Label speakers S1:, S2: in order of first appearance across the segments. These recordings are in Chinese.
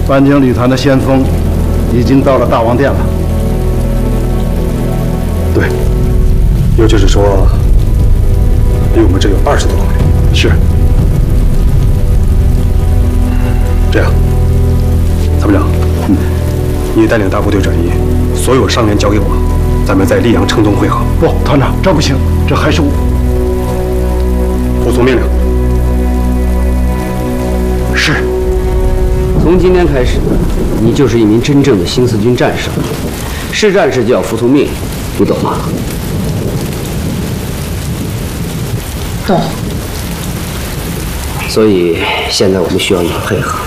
S1: 万景旅团的先锋已经到了大王殿了。
S2: 对，也就是说，离我们这有20多公里。
S1: 是。
S2: 这样，参谋长，你带领大部队转移，所有伤员交给我，咱们在溧阳城东会合。
S1: 不，团长，这不行，这还是我。
S2: 服从命令。
S1: 是。
S3: 从今天开始，你就是一名真正的新四军战士了。是战士就要服从命令，你懂吗？
S4: 懂。
S3: 所以现在我们需要你的配合。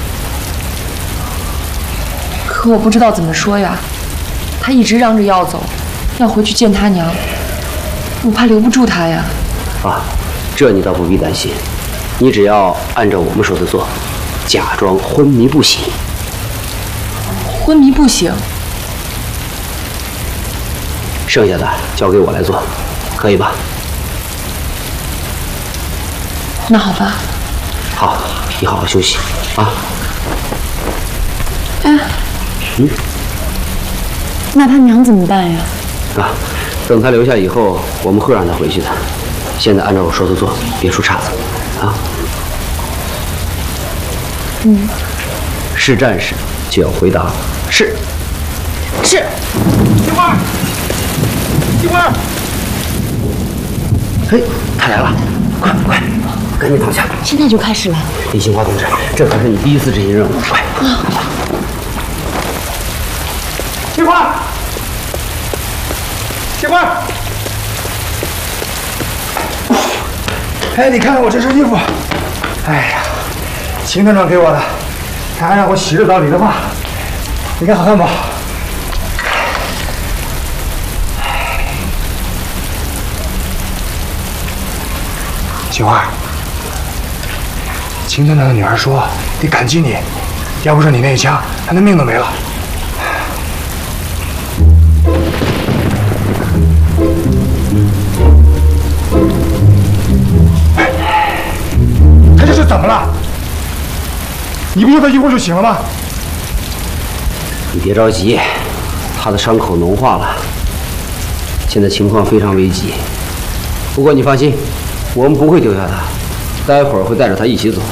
S4: 可我不知道怎么说呀，他一直嚷着要走，要回去见他娘，我怕留不住他呀。
S3: 啊，这你倒不必担心，你只要按照我们说的做，假装昏迷不醒。
S4: 昏迷不醒？
S3: 剩下的交给我来做，可以吧？
S4: 那好吧。
S3: 好，你好好休息啊。
S4: 哎。那他娘怎么办呀？
S3: 啊，等他留下以后，我们会让他回去的。现在按照我说的做，别出岔子，啊。是战士就要回答是。
S4: 是。
S1: 金花，金花，
S3: 嘿，他来了，快，赶紧躺下。
S4: 现在就开始了。
S3: 李杏花同志，这可是你第一次执行任务，快！
S1: 金花，金花，
S5: 哎，你看看我这身衣服，哎呀，秦团长给我的，他还让我洗着澡理的发，你看好看不？杏花，秦团长的女儿说得感激你，要不是你那一枪，她的命都没了。他这是怎么了？你不用他一会儿就醒了吗？
S3: 你别着急，他的伤口脓化了，现在情况非常危急。不过你放心，我们不会丢下他，待会儿会带着他一起走。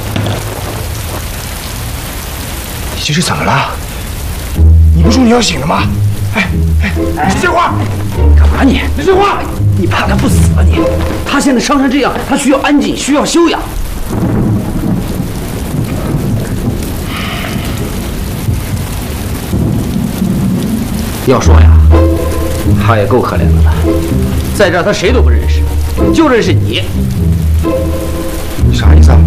S5: 你这是怎么了？你不是说你要醒了吗？哎，李杏花，
S3: 干嘛你？
S5: 李杏花，
S3: 你怕他不死啊你？他现在伤成这样，他需要安静，需要休养。要说呀，他也够可怜的了，在这儿他谁都不认识，就认识你。
S5: 啥意思啊？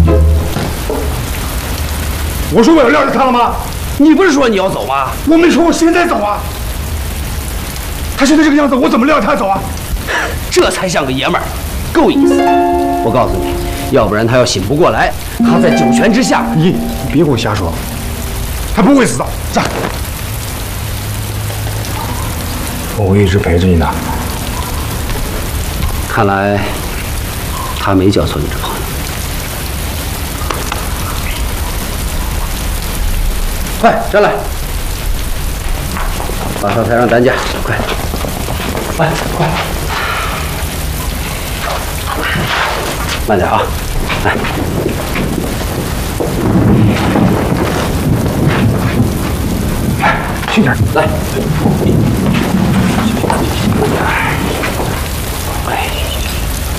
S5: 我说我要撂着他了吗？
S3: 你不是说你要走吗？
S5: 我没说我现在走啊。他现在这个样子，我怎么撂他走啊？
S3: 这才像个爷们儿，够意思。我告诉你，要不然他要醒不过来，他在九泉之下。
S5: 你别给我瞎说，他不会死的。站。我会一直陪着你的。
S3: 看来他没交错你这朋友。快站来，马上抬上担架，快，快，慢点啊，来，
S5: 轻点，
S3: 来，